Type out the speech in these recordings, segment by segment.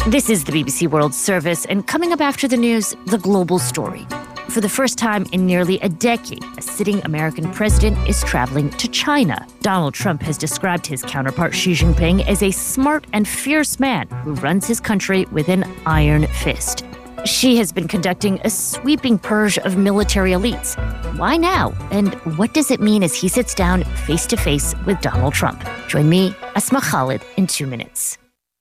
This is the BBC World Service, and coming up after the news, the global story. For the first time in nearly a decade, a sitting American president is traveling to China. Donald Trump has described his counterpart Xi Jinping as a smart and fierce man who runs his country with an iron fist. Xi has been conducting a sweeping purge of military elites. Why now? And what does it mean as he sits down face-to-face with Donald Trump? Join me, Asma Khalid, in 2 minutes.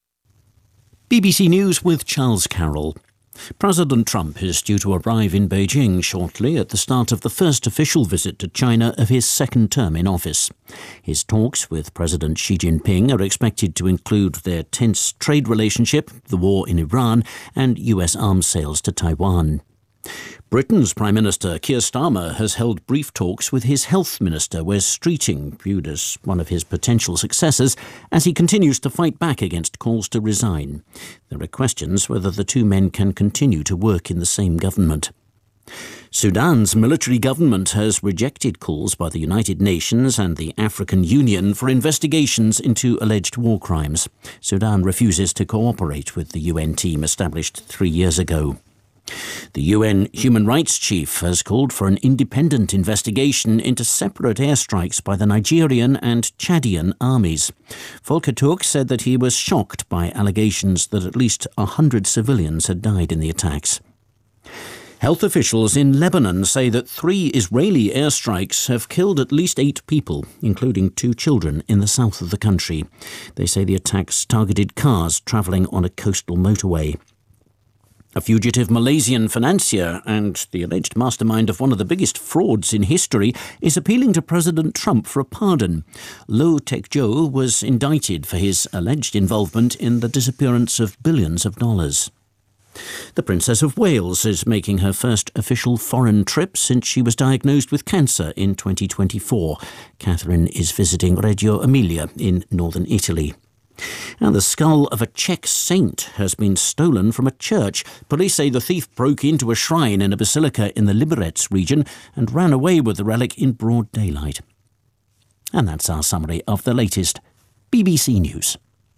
BBC News with Charles Carroll. President Trump is due to arrive in Beijing shortly at the start of the first official visit to China of his second term in office. His talks with President Xi Jinping are expected to include their tense trade relationship, the war in Iran, and US arms sales to Taiwan. Britain's Prime Minister Keir Starmer has held brief talks with his Health Minister Wes Streeting, viewed as one of his potential successors, as he continues to fight back against calls to resign. There are questions whether the two men can continue to work in the same government. Sudan's military government has rejected calls by the United Nations and the African Union for investigations into alleged war crimes. Sudan refuses to cooperate with the UN team established 3 years ago. The UN Human Rights Chief has called for an independent investigation into separate airstrikes by the Nigerian and Chadian armies. Volker Turk said that he was shocked by allegations that at least 100 civilians had died in the attacks. Health officials in Lebanon say that 3 Israeli airstrikes have killed at least 8 people, including 2 children, in the south of the country. They say the attacks targeted cars travelling on a coastal motorway. A fugitive Malaysian financier and the alleged mastermind of one of the biggest frauds in history is appealing to President Trump for a pardon. Low Tek Jo was indicted for his alleged involvement in the disappearance of billions of dollars. The Princess of Wales is making her first official foreign trip since she was diagnosed with cancer in 2024. Catherine is visiting Reggio Emilia in northern Italy. And the skull of a Czech saint has been stolen from a church. Police say the thief broke into a shrine in a basilica in the Liberec region and ran away with the relic in broad daylight. And that's our summary of the latest BBC News.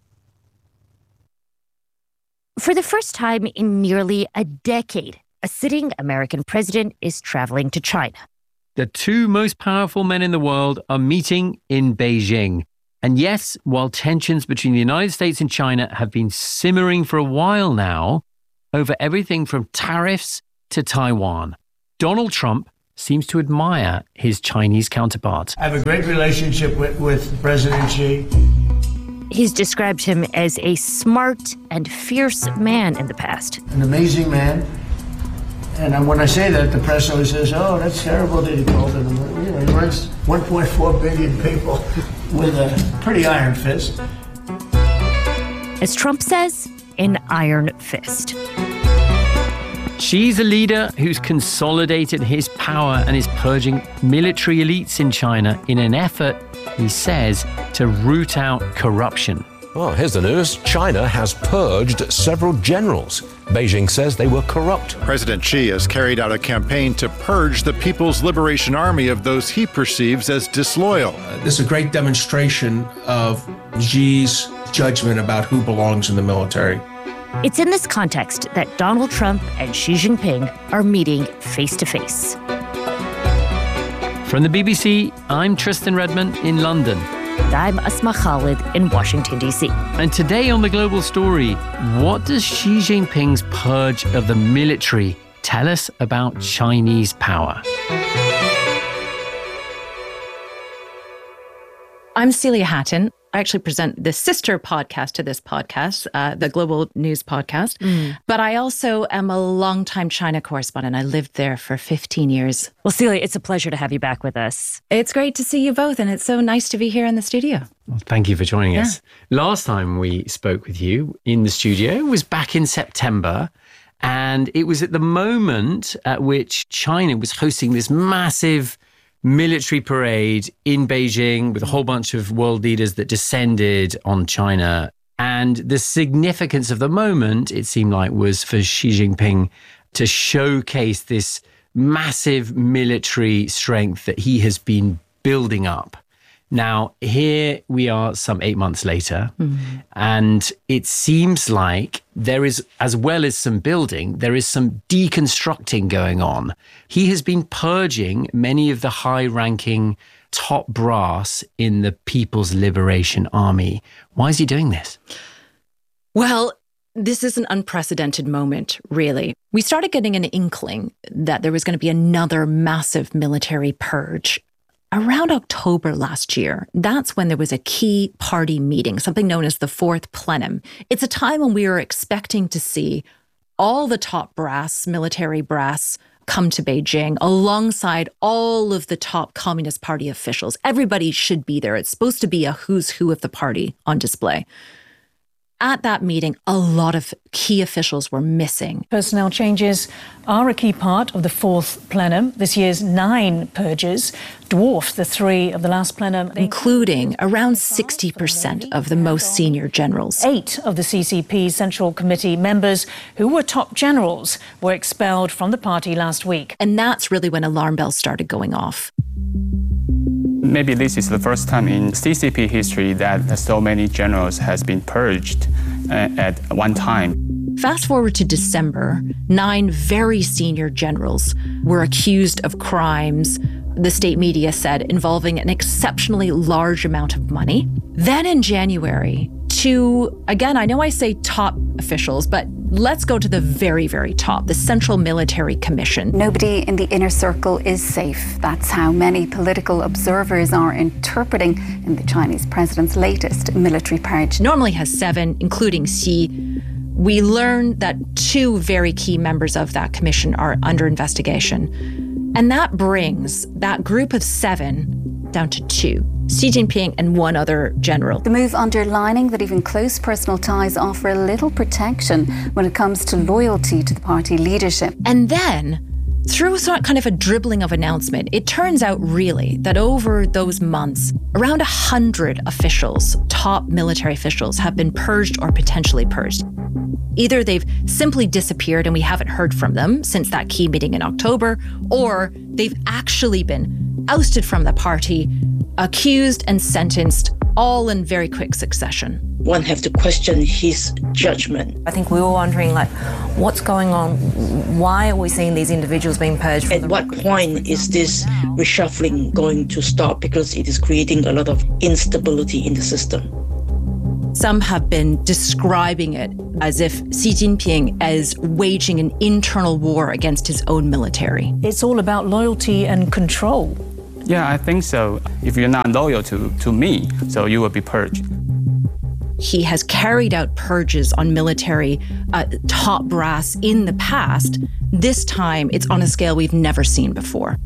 For the first time in nearly a decade, a sitting American president is traveling to China. The 2 most powerful men in the world are meeting in Beijing. And yes, while tensions between the United States and China have been simmering for a while now, over everything from tariffs to Taiwan, Donald Trump seems to admire his Chinese counterpart. I have a great relationship with President Xi. He's described him as a smart and fierce man in the past. An amazing man. And when I say that, the press always says, oh, that's terrible that he called him. You know, he runs 1.4 billion people with a pretty iron fist. As Trump says, an iron fist. Xi's a leader who's consolidated his power and is purging military elites in China in an effort, he says, to root out corruption. Well, here's the news. China has purged several generals. Beijing says they were corrupt. President Xi has carried out a campaign to purge the People's Liberation Army of those he perceives as disloyal. This is a great demonstration of Xi's judgment about who belongs in the military. It's in this context that Donald Trump and Xi Jinping are meeting face-to-face. From the BBC, I'm Tristan Redmond in London. And I'm Asma Khalid in Washington, D.C. And today on The Global Story, what does Xi Jinping's purge of the military tell us about Chinese power? I'm Celia Hatton. I actually present the sister podcast to this podcast, the Global News Podcast. But I also am a longtime China correspondent. I lived there for 15 years. Well, Celia, it's a pleasure to have you back with us. It's great to see you both, and it's so nice to be here in the studio. Well, thank you for joining us. Last time we spoke with you in the studio was back in September, and it was at the moment at which China was hosting this massive military parade in Beijing with a whole bunch of world leaders that descended on China. And the significance of the moment, it seemed like, was for Xi Jinping to showcase this massive military strength that he has been building up. Now, here we are some 8 months later, and it seems like there is, as well as some building, there is some deconstructing going on. He has been purging many of the high-ranking top brass in the People's Liberation Army. Why is he doing this? Well, this is an unprecedented moment, really. We started getting an inkling that there was going to be another massive military purge around October last year. That's when there was a key party meeting, something known as the Fourth Plenum. It's a time when we were expecting to see all the top brass, military brass, come to Beijing alongside all of the top Communist Party officials. Everybody should be there. It's supposed to be a who's who of the party on display. At that meeting, a lot of key officials were missing. Personnel changes are a key part of the Fourth Plenum. This year's 9 purges dwarf the 3 of the last plenum, including around 60% of the most senior generals. 8 of the CCP's Central Committee members, who were top generals, were expelled from the party last week. And that's really when alarm bells started going off. Maybe this is the first time in CCP history that so many generals has been purged at one time. Fast forward to December, 9 very senior generals were accused of crimes, the state media said, involving an exceptionally large amount of money. Then in January, 2, again, I know I say top officials, but let's go to the very, very top, the Central Military Commission. Nobody in the inner circle is safe. That's how many political observers are interpreting in the Chinese president's latest military purge. Normally has 7, including Xi. We learned that 2 very key members of that commission are under investigation. And that brings that group of 7 down to 2. Xi Jinping and 1 other general. The move underlining that even close personal ties offer little protection when it comes to loyalty to the party leadership. And then, through kind of a dribbling of announcement, it turns out really that over those months, around 100 officials, top military officials, have been purged or potentially purged. Either they've simply disappeared and we haven't heard from them since that key meeting in October, or they've actually been ousted from the party, accused and sentenced, all in very quick succession. One have to question his judgment. I think we were wondering, what's going on? Why are we seeing these individuals being purged? At what point is this reshuffling going to stop? Because it is creating a lot of instability in the system. Some have been describing it as if Xi Jinping is waging an internal war against his own military. It's all about loyalty and control. Yeah, I think so. If you're not loyal to me, so you will be purged. He has carried out purges on military top brass in the past. This time, it's on a scale we've never seen before.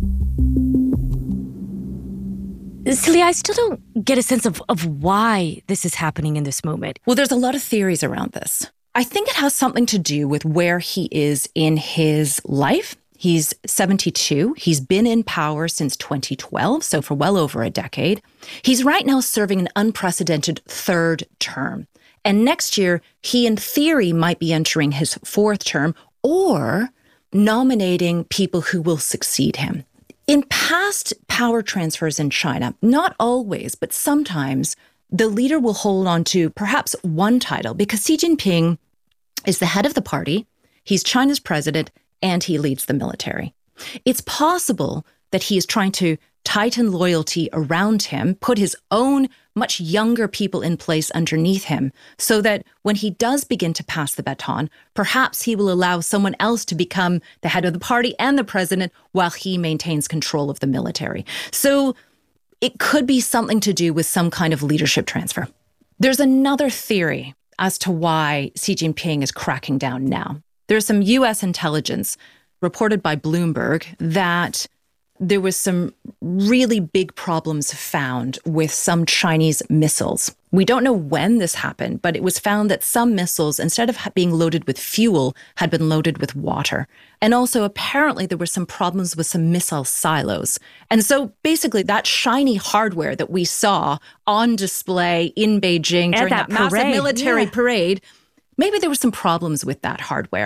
Celia, I still don't get a sense of why this is happening in this moment. Well, there's a lot of theories around this. I think it has something to do with where he is in his life. He's 72. He's been in power since 2012, so for well over a decade. He's right now serving an unprecedented 3rd term. And next year, he in theory might be entering his 4th term or nominating people who will succeed him. In past power transfers in China, not always, but sometimes, the leader will hold on to perhaps one title because Xi Jinping is the head of the party, he's China's president, and he leads the military. It's possible that he is trying to tighten loyalty around him, put his own much younger people in place underneath him, so that when he does begin to pass the baton, perhaps he will allow someone else to become the head of the party and the president while he maintains control of the military. So it could be something to do with some kind of leadership transfer. There's another theory as to why Xi Jinping is cracking down now. There's some U.S. intelligence reported by Bloomberg that there was some really big problems found with some Chinese missiles. We don't know when this happened, but it was found that some missiles, instead of being loaded with fuel, had been loaded with water. And also, apparently, there were some problems with some missile silos. And so, basically, that shiny hardware that we saw on display in Beijing during that massive military parade, maybe there were some problems with that hardware.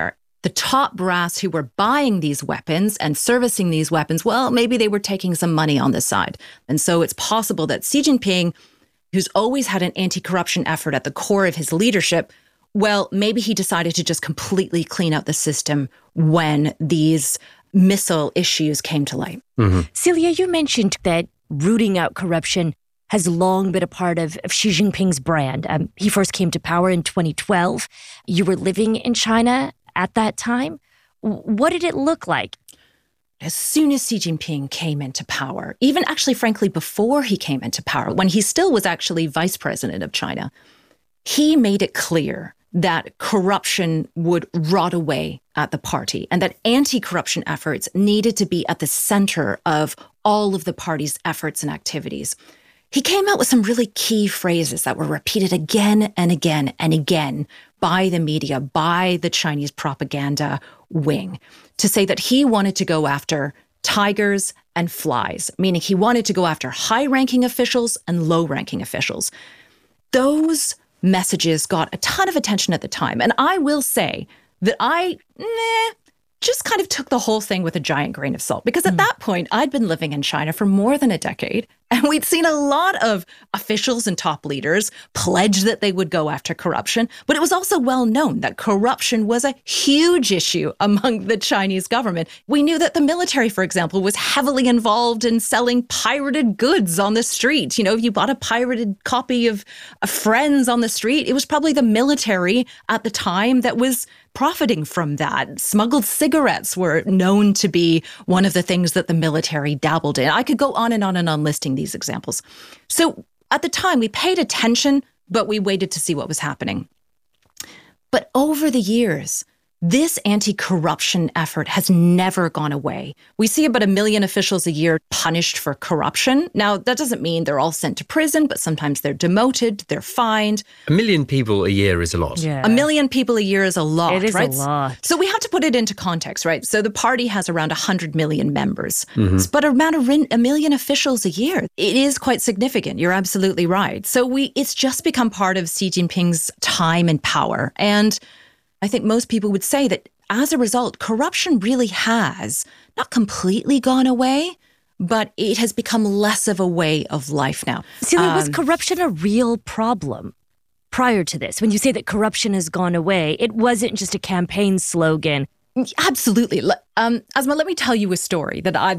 the top brass who were buying these weapons and servicing these weapons, well, maybe they were taking some money on the side. And so it's possible that Xi Jinping, who's always had an anti-corruption effort at the core of his leadership, well, maybe he decided to just completely clean out the system when these missile issues came to light. Celia, you mentioned that rooting out corruption has long been a part of Xi Jinping's brand. He first came to power in 2012. You were living in China at that time. What did it look like? As soon as Xi Jinping came into power, even actually, frankly, before he came into power, when he still was actually vice president of China, he made it clear that corruption would rot away at the party and that anti-corruption efforts needed to be at the center of all of the party's efforts and activities. He came out with some really key phrases that were repeated again and again and again by the media, by the Chinese propaganda wing, to say that he wanted to go after tigers and flies, meaning he wanted to go after high-ranking officials and low-ranking officials. Those messages got a ton of attention at the time. And I will say that I just kind of took the whole thing with a giant grain of salt, because at that point, I'd been living in China for more than a decade, and we'd seen a lot of officials and top leaders pledge that they would go after corruption. But it was also well known that corruption was a huge issue among the Chinese government. We knew that the military, for example, was heavily involved in selling pirated goods on the street. You know, if you bought a pirated copy of Friends on the street, it was probably the military at the time that was profiting from that. Smuggled cigarettes were known to be one of the things that the military dabbled in. I could go on and on listing these examples. So at the time, we paid attention, but we waited to see what was happening. But over the years, this anti-corruption effort has never gone away. We see about 1 million officials a year punished for corruption. Now, that doesn't mean they're all sent to prison, but sometimes they're demoted, they're fined. 1 million people a year is a lot. Yeah. 1 million people a year is a lot, It is right? a lot. So we have to put it into context, right? So the party has around 100 million members, but around 1 million officials a year. It is quite significant. You're absolutely right. So it's just become part of Xi Jinping's time in power. And I think most people would say that as a result, corruption really has not completely gone away, but it has become less of a way of life now. Celia, was corruption a real problem prior to this? When you say that corruption has gone away, it wasn't just a campaign slogan. Absolutely. Asma, let me tell you a story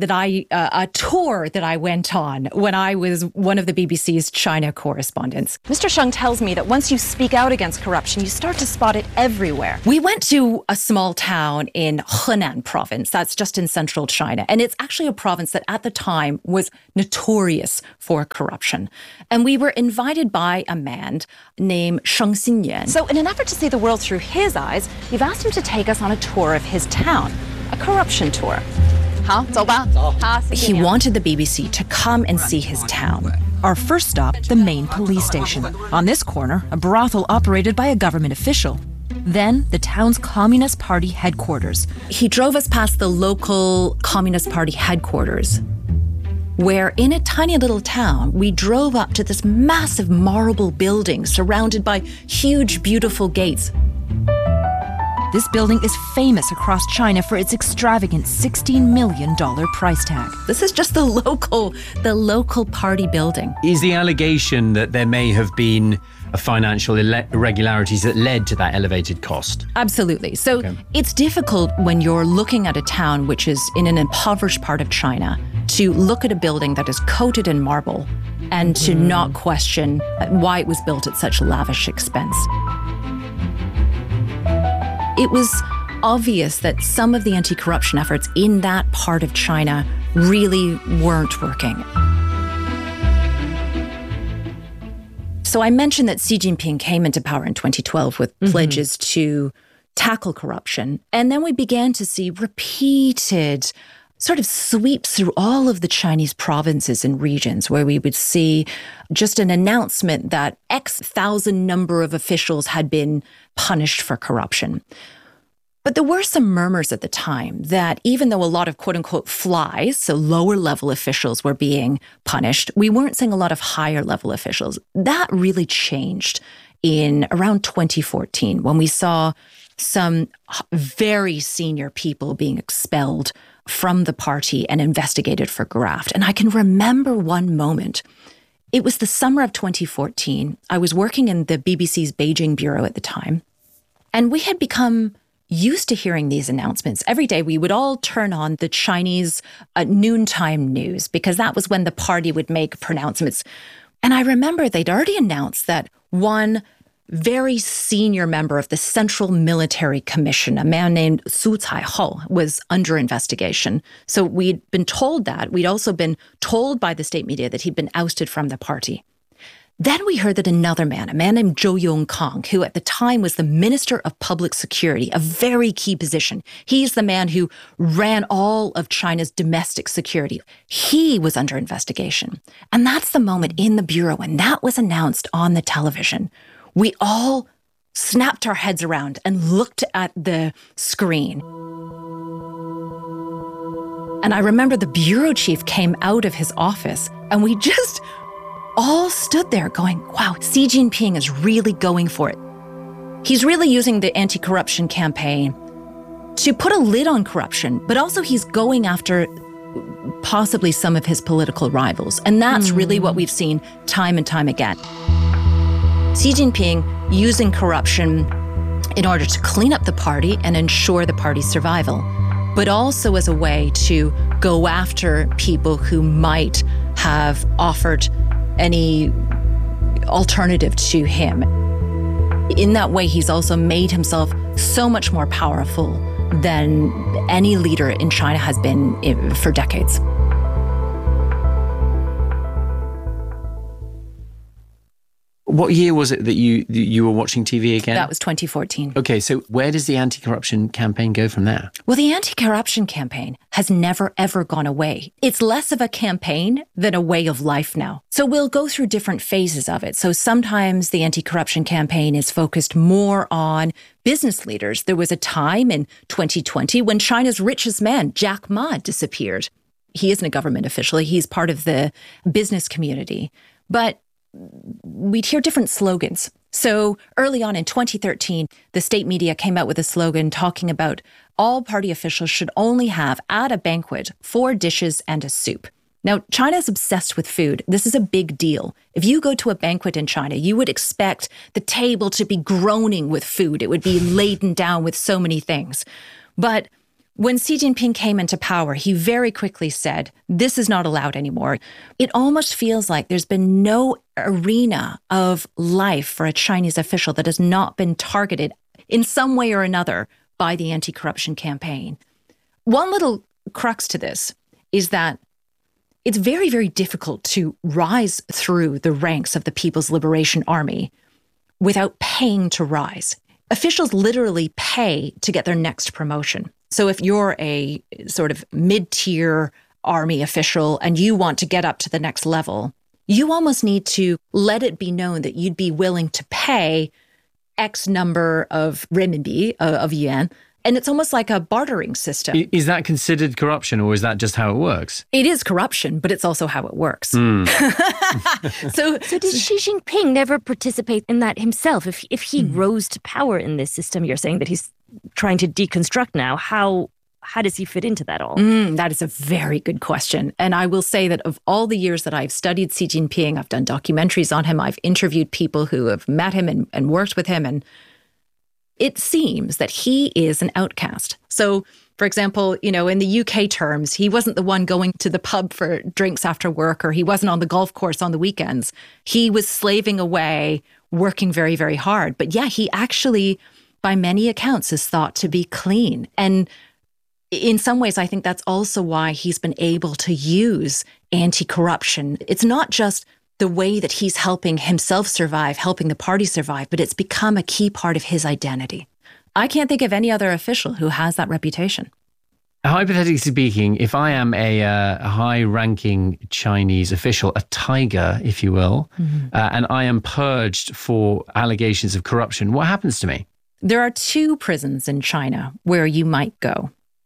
a tour that I went on when I was one of the BBC's China correspondents. Mr. Sheng tells me that once you speak out against corruption, you start to spot it everywhere. We went to a small town in Henan province. That's just in central China. And it's actually a province that at the time was notorious for corruption. And we were invited by a man named Sheng Xinyan. So in an effort to see the world through his eyes, we've asked him to take us on a tour of his town. A corruption tour. He wanted the BBC to come and see his town. Our first stop, the main police station. On this corner, a brothel operated by a government official. Then, the town's Communist Party headquarters. He drove us past the local Communist Party headquarters, where in a tiny little town, we drove up to this massive marble building surrounded by huge, beautiful gates. This building is famous across China for its extravagant $16 million price tag. This is just the local party building. Is the allegation that there may have been financial irregularities that led to that elevated cost? Absolutely. So It's difficult when you're looking at a town which is in an impoverished part of China to look at a building that is coated in marble and to not question why it was built at such lavish expense. It was obvious that some of the anti-corruption efforts in that part of China really weren't working. So I mentioned that Xi Jinping came into power in 2012 with pledges to tackle corruption. And then we began to see repeated sort of sweeps through all of the Chinese provinces and regions where we would see just an announcement that X thousand number of officials had been punished for corruption. But there were some murmurs at the time that even though a lot of quote unquote flies, so lower level officials were being punished, we weren't seeing a lot of higher level officials. That really changed in around 2014 when we saw some very senior people being expelled from the party and investigated for graft. And I can remember one moment. It was the summer of 2014. I was working in the BBC's Beijing bureau at the time, and we had become used to hearing these announcements. Every day we would all turn on the Chinese noontime news because that was when the party would make pronouncements. And I remember they'd already announced that one very senior member of the Central Military Commission, a man named Su Caihou, was under investigation. So we'd been told that. We'd also been told by the state media that he'd been ousted from the party. Then we heard that another man, a man named Zhou Yongkang, who at the time was the Minister of Public Security, a very key position. He's the man who ran all of China's domestic security. He was under investigation. And that's the moment in the bureau when that was announced on the television. We all snapped our heads around and looked at the screen. And I remember the bureau chief came out of his office and we just all stood there going, wow, Xi Jinping is really going for it. He's really using the anti-corruption campaign to put a lid on corruption, but also he's going after possibly some of his political rivals. And that's really what we've seen time and time again. Xi Jinping using corruption in order to clean up the party and ensure the party's survival, but also as a way to go after people who might have offered any alternative to him. In that way, he's also made himself so much more powerful than any leader in China has been for decades. What year was it that you were watching TV again? That was 2014. Okay, so where does the anti-corruption campaign go from there? Well, the anti-corruption campaign has never, ever gone away. It's less of a campaign than a way of life now. So we'll go through different phases of it. So sometimes the anti-corruption campaign is focused more on business leaders. There was a time in 2020 when China's richest man, Jack Ma, disappeared. He isn't a government official. He's part of the business community. But we'd hear different slogans. So early on in 2013, the state media came out with a slogan talking about all party officials should only have at a banquet 4 dishes and a soup. Now, China is obsessed with food. This is a big deal. If you go to a banquet in China, you would expect the table to be groaning with food. It would be laden down with so many things. But when Xi Jinping came into power, he very quickly said, this is not allowed anymore. It almost feels like there's been no arena of life for a Chinese official that has not been targeted in some way or another by the anti-corruption campaign. One little crux to this is that it's very, very difficult to rise through the ranks of the People's Liberation Army without paying to rise. Officials literally pay to get their next promotion. So if you're a sort of mid-tier army official and you want to get up to the next level, you almost need to let it be known that you'd be willing to pay X number of renminbi, of yuan. And it's almost like a bartering system. Is that considered corruption or is that just how it works? It is corruption, but it's also how it works. So did Xi Jinping never participate in that himself? If he rose to power in this system, you're saying that he's trying to deconstruct now, how does he fit into that all? That is a very good question. And I will say that of all the years that I've studied Xi Jinping, I've done documentaries on him, I've interviewed people who have met him and worked with him, and it seems that he is an outcast. So, for example, in the UK terms, he wasn't the one going to the pub for drinks after work, or he wasn't on the golf course on the weekends. He was slaving away, working very, very hard. But yeah, he actually, by many accounts, is thought to be clean. And in some ways, I think that's also why he's been able to use anti-corruption. It's not just the way that he's helping himself survive, helping the party survive, but it's become a key part of his identity. I can't think of any other official who has that reputation. Hypothetically speaking, if I am a high-ranking Chinese official, a tiger, if you will, and I am purged for allegations of corruption, what happens to me? There are 2 prisons in China where you might go.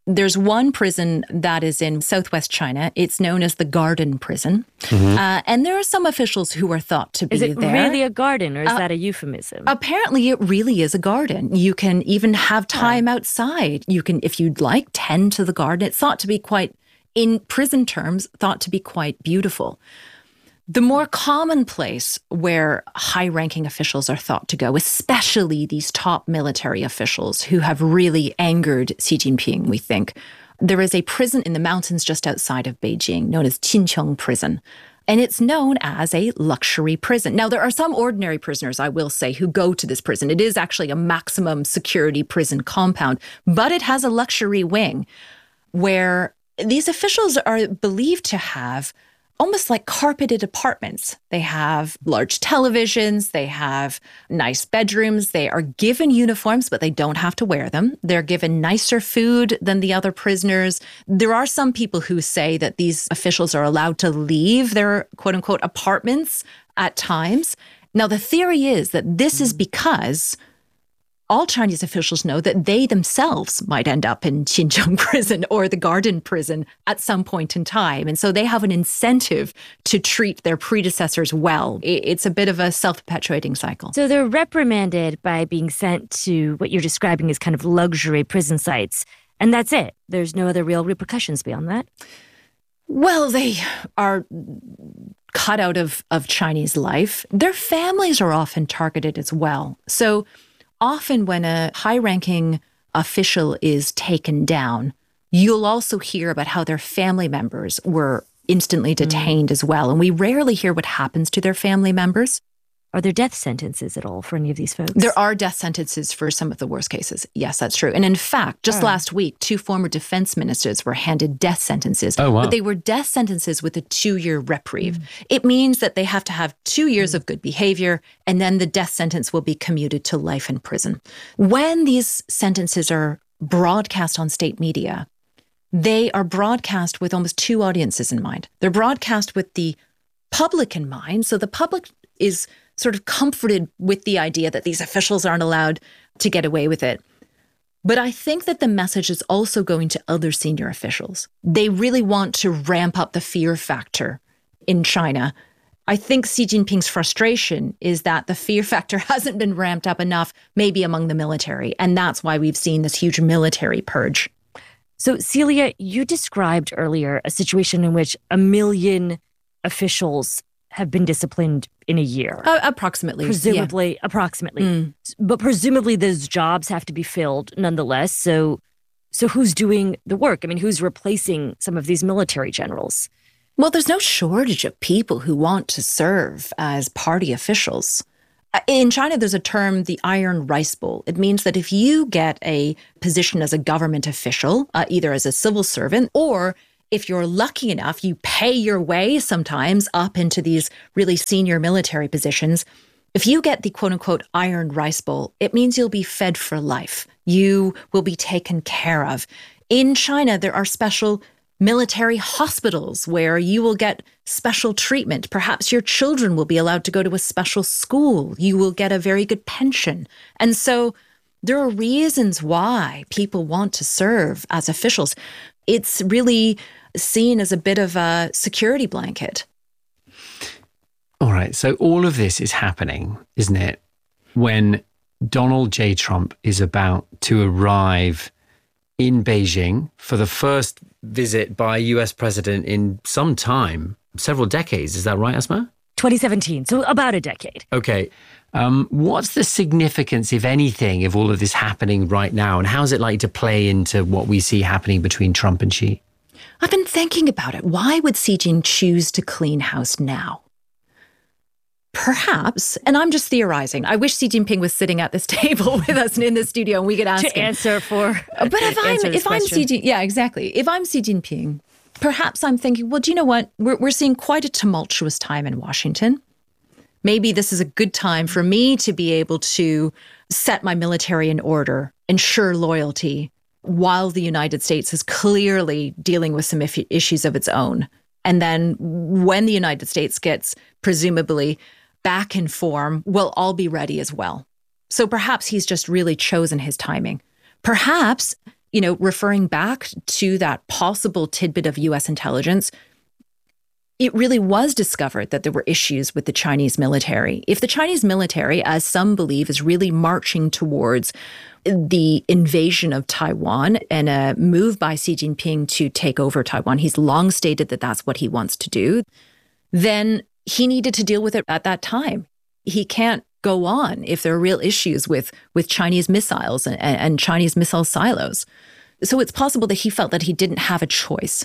There's one prison that is in southwest China. It's known as the Garden Prison. And there are some officials who are thought to be there. Is it really a garden, or is that a euphemism? Apparently, it really is a garden. You can even have time outside. You can, if you'd like, tend to the garden. It's thought to be quite, in prison terms, thought to be quite beautiful. The more common place where high-ranking officials are thought to go, especially these top military officials who have really angered Xi Jinping, we think, there is a prison in the mountains just outside of Beijing known as Qinqiang Prison. And it's known as a luxury prison. Now, there are some ordinary prisoners, I will say, who go to this prison. It is actually a maximum security prison compound, but it has a luxury wing where these officials are believed to have almost like carpeted apartments. They have large televisions, they have nice bedrooms, they are given uniforms, but they don't have to wear them. They're given nicer food than the other prisoners. There are some people who say that these officials are allowed to leave their quote unquote apartments at times. Now, the theory is that this is because all Chinese officials know that they themselves might end up in Xinjiang prison or the Garden Prison at some point in time. And so they have an incentive to treat their predecessors well. It's a bit of a self-perpetuating cycle. So they're reprimanded by being sent to what you're describing as kind of luxury prison sites. And that's it. There's no other real repercussions beyond that. Well, they are cut out of Chinese life. Their families are often targeted as well. So often when a high-ranking official is taken down, you'll also hear about how their family members were instantly detained as well. And we rarely hear what happens to their family members. Are there death sentences at all for any of these folks? There are death sentences for some of the worst cases. Yes, that's true. And in fact, just last week, 2 former defense ministers were handed death sentences. Oh, wow. But they were death sentences with a 2-year reprieve. It means that they have to have 2 years of good behavior, and then the death sentence will be commuted to life in prison. When these sentences are broadcast on state media, they are broadcast with almost 2 audiences in mind. They're broadcast with the public in mind. So the public is sort of comforted with the idea that these officials aren't allowed to get away with it. But I think that the message is also going to other senior officials. They really want to ramp up the fear factor in China. I think Xi Jinping's frustration is that the fear factor hasn't been ramped up enough, maybe among the military. And that's why we've seen this huge military purge. So, Celia, you described earlier a situation in which 1 million officials have been disciplined in a year. Approximately. Presumably, approximately. But presumably those jobs have to be filled nonetheless. So who's doing the work? I mean, who's replacing some of these military generals? Well, there's no shortage of people who want to serve as party officials. In China, there's a term, the Iron Rice Bowl. It means that if you get a position as a government official, either as a civil servant or if you're lucky enough, you pay your way sometimes up into these really senior military positions. If you get the quote unquote Iron Rice Bowl, it means you'll be fed for life. You will be taken care of. In China, there are special military hospitals where you will get special treatment. Perhaps your children will be allowed to go to a special school. You will get a very good pension. And so there are reasons why people want to serve as officials. It's really seen as a bit of a security blanket. All right. So all of this is happening, isn't it, when Donald J. Trump is about to arrive in Beijing for the first visit by a US president in some time, several decades. Is that right, Asma? 2017, so about a decade. Okay. What's the significance, if anything, of all of this happening right now? And how's it likely to play into what we see happening between Trump and Xi? I've been thinking about it. Why would Xi Jinping choose to clean house now? Perhaps, and I'm just theorizing, I wish Xi Jinping was sitting at this table with us in the studio and we could ask him. To answer for... But if I'm Xi Jinping, yeah, exactly. If I'm Xi Jinping, perhaps I'm thinking, well, do you know what? We're seeing quite a tumultuous time in Washington. Maybe this is a good time for me to be able to set my military in order, ensure loyalty, while the United States is clearly dealing with some issues of its own. And then when the United States gets presumably back in form, we'll all be ready as well. So perhaps he's just really chosen his timing. Perhaps referring back to that possible tidbit of U.S. intelligence, it really was discovered that there were issues with the Chinese military. If the Chinese military, as some believe, is really marching towards the invasion of Taiwan and a move by Xi Jinping to take over Taiwan, he's long stated that that's what he wants to do, then he needed to deal with it at that time. He can't go on if there are real issues with Chinese missiles and Chinese missile silos. So it's possible that he felt that he didn't have a choice.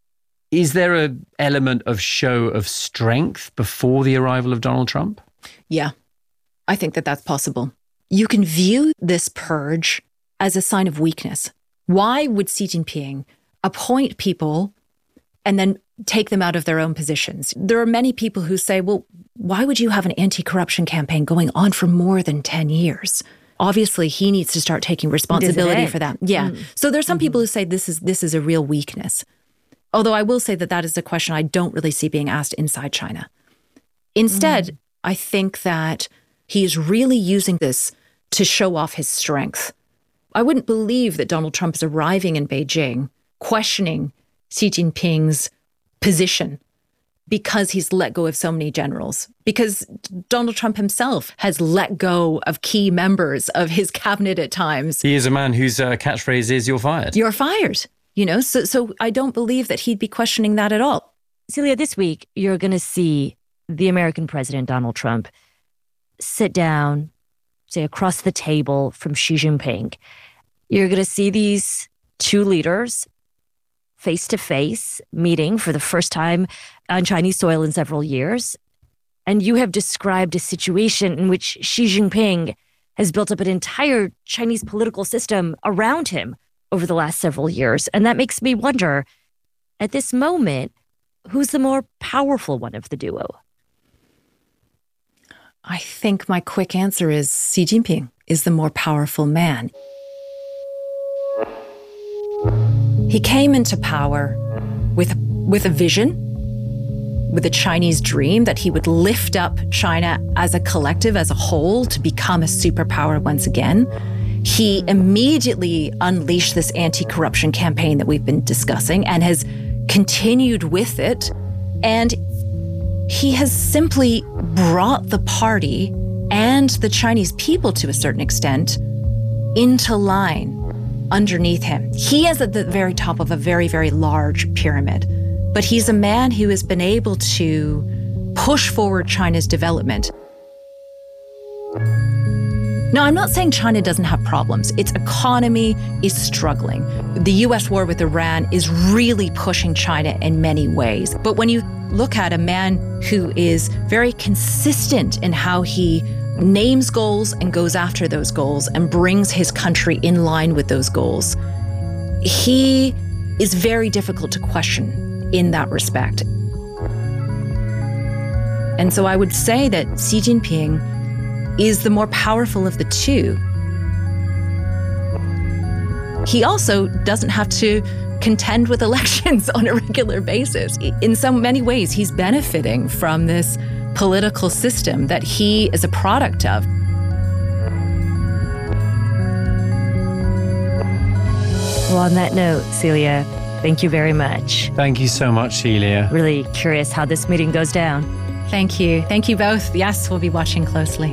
Is there an element of show of strength before the arrival of Donald Trump? Yeah, I think that that's possible. You can view this purge as a sign of weakness. Why would Xi Jinping appoint people and then take them out of their own positions? There are many people who say, well, why would you have an anti-corruption campaign going on for more than 10 years? Obviously, he needs to start taking responsibility for that. Yeah. So there's some people who say this is a real weakness. Although I will say that is a question I don't really see being asked inside China. Instead, I think that he is really using this to show off his strength. I wouldn't believe that Donald Trump is arriving in Beijing questioning Xi Jinping's position because he's let go of so many generals, because Donald Trump himself has let go of key members of his cabinet at times. He is a man whose catchphrase is, "You're fired." You're fired. So I don't believe that he'd be questioning that at all. Celia, this week, you're going to see the American president, Donald Trump, sit down, say, across the table from Xi Jinping. You're going to see these two leaders face-to-face meeting for the first time on Chinese soil in several years. And you have described a situation in which Xi Jinping has built up an entire Chinese political system around him over the last several years. And that makes me wonder, at this moment, who's the more powerful one of the duo? I think my quick answer is Xi Jinping is the more powerful man. He came into power with a vision, with a Chinese dream that he would lift up China as a collective, as a whole, to become a superpower once again. He immediately unleashed this anti-corruption campaign that we've been discussing and has continued with it. And he has simply brought the party and the Chinese people, to a certain extent, into line underneath him. He is at the very top of a very, very large pyramid, but he's a man who has been able to push forward China's development. Now, I'm not saying China doesn't have problems. Its economy is struggling. The US war with Iran is really pushing China in many ways. But when you look at a man who is very consistent in how he names goals and goes after those goals and brings his country in line with those goals, he is very difficult to question in that respect. And so I would say that Xi Jinping is the more powerful of the two. He also doesn't have to contend with elections on a regular basis. In so many ways, he's benefiting from this political system that he is a product of. Well, on that note, Celia, thank you very much. Thank you so much, Celia. Really curious how this meeting goes down. Thank you. Thank you both. Yes, we'll be watching closely.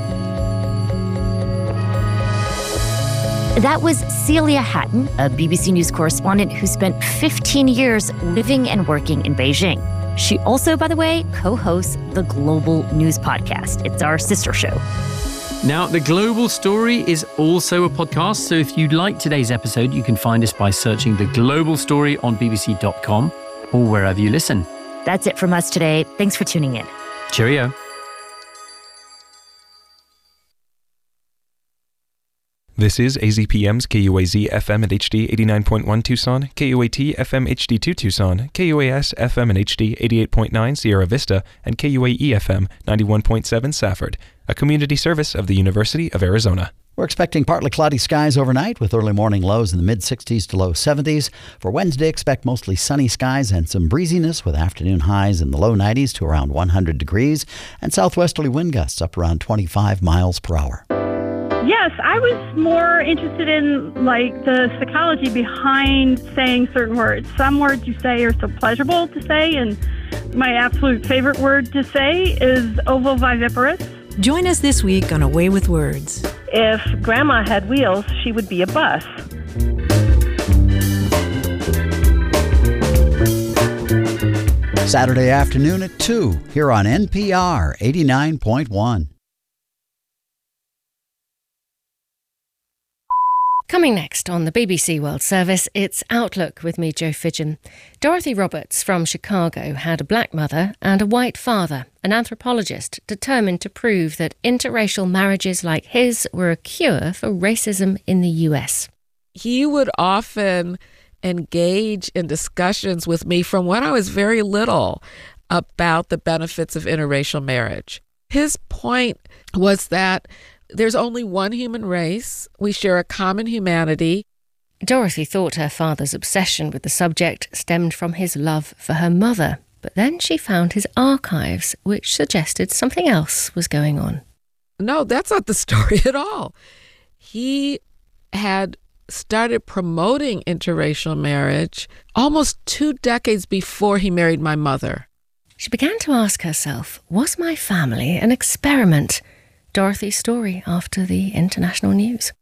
That was Celia Hatton, a BBC News correspondent who spent 15 years living and working in Beijing. She also, by the way, co-hosts the Global News Podcast. It's our sister show. Now, The Global Story is also a podcast, so if you like today's episode, you can find us by searching The Global Story on bbc.com or wherever you listen. That's it from us today. Thanks for tuning in. Cheerio. This is AZPM's KUAZ FM and HD 89.1 Tucson, KUAT FM HD2 Tucson, KUAS FM and HD 88.9 Sierra Vista, and KUAE FM 91.7 Safford, a community service of the University of Arizona. We're expecting partly cloudy skies overnight with early morning lows in the mid-60s to low 70s. For Wednesday, expect mostly sunny skies and some breeziness with afternoon highs in the low 90s to around 100 degrees and southwesterly wind gusts up around 25 miles per hour. Yes, I was more interested in the psychology behind saying certain words. Some words you say are so pleasurable to say, and my absolute favorite word to say is ovoviviparous. Join us this week on Away with Words. If Grandma had wheels, she would be a bus. Saturday afternoon at 2 here on NPR 89.1. Coming next on the BBC World Service, it's Outlook with me, Jo Fidgen. Dorothy Roberts from Chicago had a black mother and a white father, an anthropologist determined to prove that interracial marriages like his were a cure for racism in the US. He would often engage in discussions with me from when I was very little about the benefits of interracial marriage. His point was that there's only one human race. We share a common humanity. Dorothy thought her father's obsession with the subject stemmed from his love for her mother, but then she found his archives, which suggested something else was going on. No, that's not the story at all. He had started promoting interracial marriage almost 2 decades before he married my mother. She began to ask herself, was my family an experiment? Dorothy's story after the international news.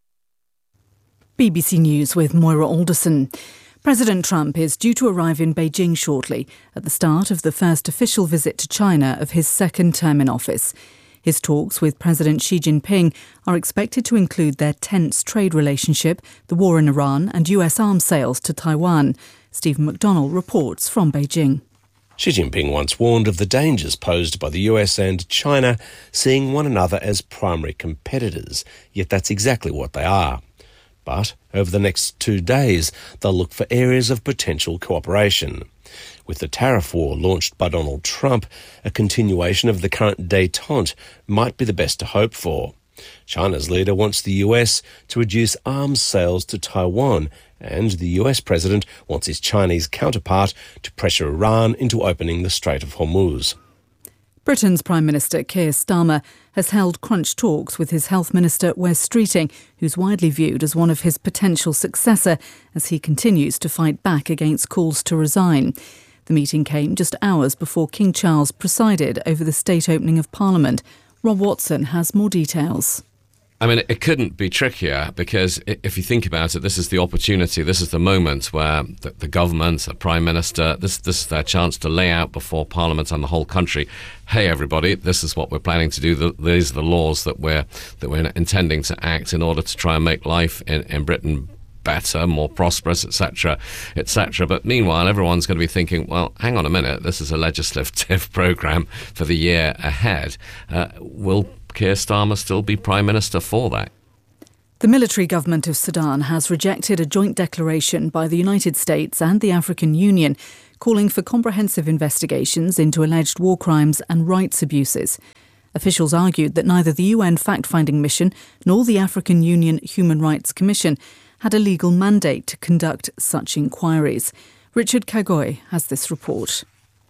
BBC News with Moira Alderson. President Trump is due to arrive in Beijing shortly at the start of the first official visit to China of his second term in office. His talks with President Xi Jinping are expected to include their tense trade relationship, the war in Iran and US arms sales to Taiwan. Stephen McDonnell reports from Beijing. Xi Jinping once warned of the dangers posed by the US and China seeing one another as primary competitors, yet that's exactly what they are. But over the next 2 days, they'll look for areas of potential cooperation. With the tariff war launched by Donald Trump, a continuation of the current détente might be the best to hope for. China's leader wants the US to reduce arms sales to Taiwan, and the US president wants his Chinese counterpart to pressure Iran into opening the Strait of Hormuz. Britain's Prime Minister Keir Starmer has held crunch talks with his Health Minister Wes Streeting, who's widely viewed as one of his potential successor as he continues to fight back against calls to resign. The meeting came just hours before King Charles presided over the state opening of Parliament. Rob Watson has more details. I mean, it couldn't be trickier because if you think about it, this is the opportunity, this is the moment where the government, the Prime Minister, this is their chance to lay out before Parliament and the whole country, hey, everybody, this is what we're planning to do. These are the laws that we're intending to act in order to try and make life in Britain better, more prosperous, etc., etc. But meanwhile, everyone's going to be thinking, well, hang on a minute, this is a legislative programme for the year ahead. Will Keir Starmer still be Prime Minister for that? The military government of Sudan has rejected a joint declaration by the United States and the African Union calling for comprehensive investigations into alleged war crimes and rights abuses. Officials argued that neither the UN fact-finding mission nor the African Union Human Rights Commission had a legal mandate to conduct such inquiries. Richard Kagoy has this report.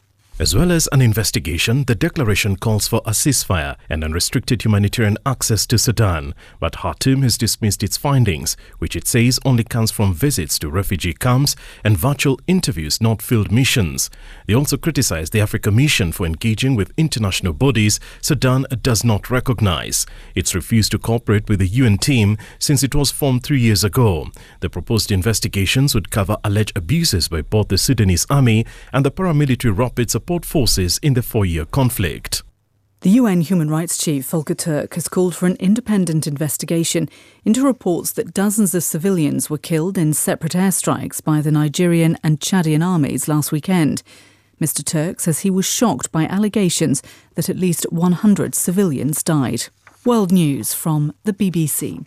As well as an investigation, the declaration calls for a ceasefire and unrestricted humanitarian access to Sudan. But Khartoum has dismissed its findings, which it says only comes from visits to refugee camps and virtual interviews, not field missions. They also criticized the Africa Mission for engaging with international bodies Sudan does not recognize. It's refused to cooperate with the UN team since it was formed 3 years ago. The proposed investigations would cover alleged abuses by both the Sudanese army and the paramilitary rapid support forces in the 4-year conflict. The UN Human Rights Chief Volker Turk has called for an independent investigation into reports that dozens of civilians were killed in separate airstrikes by the Nigerian and Chadian armies last weekend. Mr. Turk says he was shocked by allegations that at least 100 civilians died. World News from the BBC.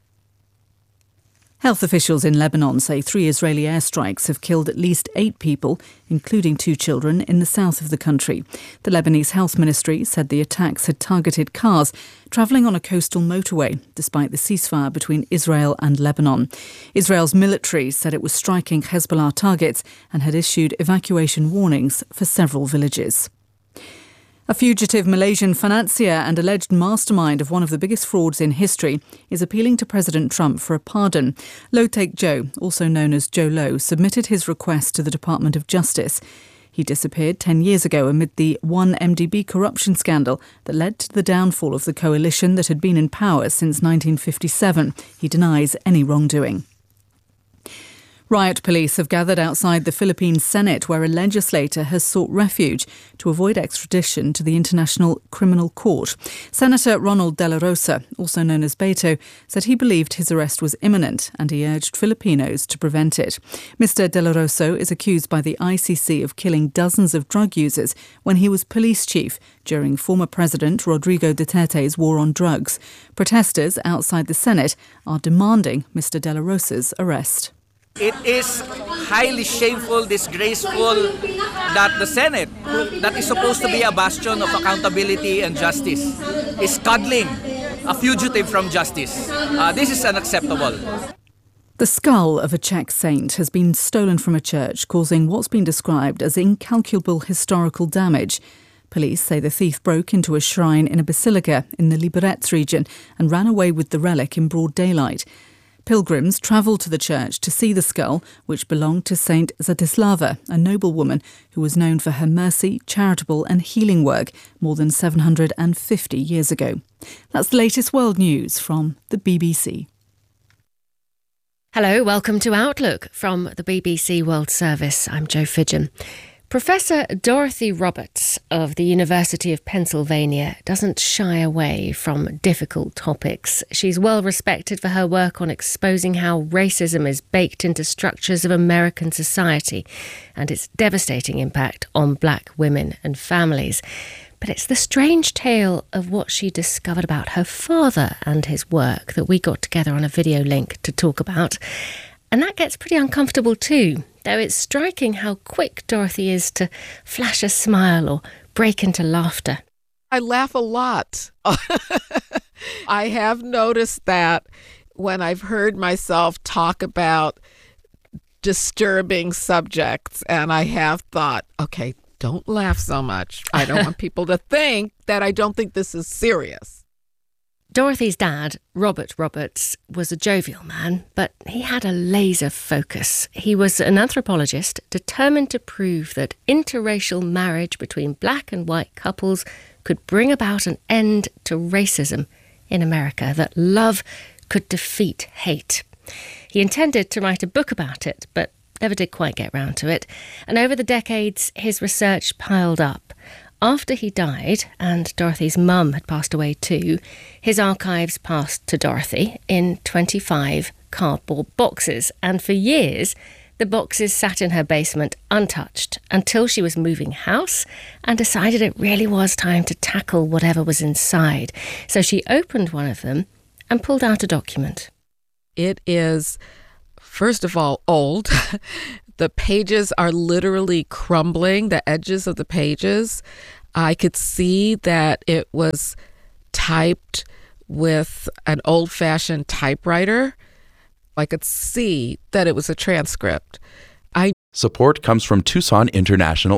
Health officials in Lebanon say 3 Israeli airstrikes have killed at least 8 people, including 2 children, in the south of the country. The Lebanese Health Ministry said the attacks had targeted cars travelling on a coastal motorway, despite the ceasefire between Israel and Lebanon. Israel's military said it was striking Hezbollah targets and had issued evacuation warnings for several villages. A fugitive Malaysian financier and alleged mastermind of one of the biggest frauds in history is appealing to President Trump for a pardon. Low Taek Joe, also known as Joe Low, submitted his request to the Department of Justice. He disappeared 10 years ago amid the 1MDB corruption scandal that led to the downfall of the coalition that had been in power since 1957. He denies any wrongdoing. Riot police have gathered outside the Philippine Senate, where a legislator has sought refuge to avoid extradition to the International Criminal Court. Senator Ronald De La Rosa, also known as Beto, said he believed his arrest was imminent and he urged Filipinos to prevent it. Mr. De La Rosa is accused by the ICC of killing dozens of drug users when he was police chief during former President Rodrigo Duterte's war on drugs. Protesters outside the Senate are demanding Mr. De La Rosa's arrest. It is highly shameful, disgraceful that the Senate, that is supposed to be a bastion of accountability and justice, is cuddling a fugitive from justice. This is unacceptable. The skull of a Czech saint has been stolen from a church, causing what's been described as incalculable historical damage. Police say the thief broke into a shrine in a basilica in the Liberec region and ran away with the relic in broad daylight. Pilgrims travelled to the church to see the skull, which belonged to Saint Zatislava, a noblewoman who was known for her mercy, charitable and healing work more than 750 years ago. That's the latest world news from the BBC. Hello, welcome to Outlook from the BBC World Service. I'm Jo Fidgen. Professor Dorothy Roberts of the University of Pennsylvania doesn't shy away from difficult topics. She's well respected for her work on exposing how racism is baked into structures of American society and its devastating impact on black women and families. But it's the strange tale of what she discovered about her father and his work that we got together on a video link to talk about. And that gets pretty uncomfortable too, though it's striking how quick Dorothy is to flash a smile or break into laughter. I laugh a lot. I have noticed that when I've heard myself talk about disturbing subjects, and I have thought, okay, don't laugh so much. I don't want people to think that I don't think this is serious. Dorothy's dad, Robert Roberts, was a jovial man, but he had a laser focus. He was an anthropologist determined to prove that interracial marriage between black and white couples could bring about an end to racism in America, that love could defeat hate. He intended to write a book about it, but never did quite get round to it. And over the decades, his research piled up. After he died, and Dorothy's mum had passed away too, his archives passed to Dorothy in 25 cardboard boxes. And for years, the boxes sat in her basement untouched until she was moving house and decided it really was time to tackle whatever was inside. So she opened one of them and pulled out a document. It is, first of all, old. The pages are literally crumbling, the edges of the pages. I could see that it was typed with an old-fashioned typewriter. I could see that it was a transcript. Support comes from Tucson International